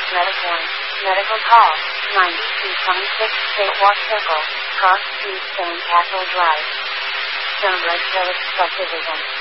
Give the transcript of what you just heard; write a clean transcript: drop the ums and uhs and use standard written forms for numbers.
Medicorn. Medical call, 9226 State Walk Circle, Cross Street, Sandcastle Drive. Stonebridge Village Subdivision.